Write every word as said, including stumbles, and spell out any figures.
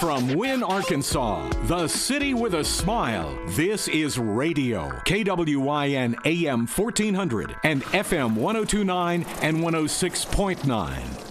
From Wynne, Arkansas, the city with a smile. This is radio. K W Y N A M fourteen hundred and F M one oh two point nine and one oh six point nine.